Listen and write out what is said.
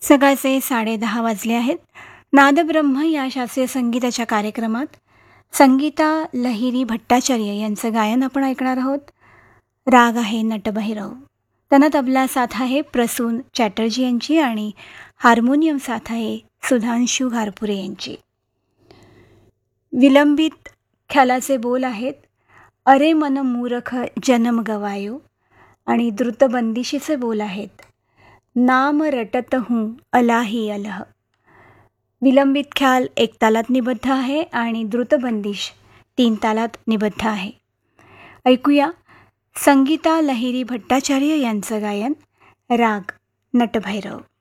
सकाळचे 10:30 वाजले आहेत. नादब्रह्म या शास्त्रीय संगीताच्या कार्यक्रमात संगीता लहिरी भट्टाचार्य यांचं गायन आपण ऐकणार आहोत. राग आहे नटभैरव. त्यांना तबला साथ आहे प्रसून चॅटर्जी यांची आणि हार्मोनियम साथ आहे सुधांशू घारपुरे यांची. विलंबित ख्यालाचे बोल आहेत अरे मन मूरख जन्म गवायो आणि द्रुतबंदिशीचे बोल आहेत नाम रटत हूँ अलाही अलह. विलंबित ख्याल 1 तालात निबद्ध आहे आणि द्रुतबंदिश 3 तालात निबद्ध आहे. ऐकूया संगीता लहिरी भट्टाचार्य यांचं गायन राग नटभैरव.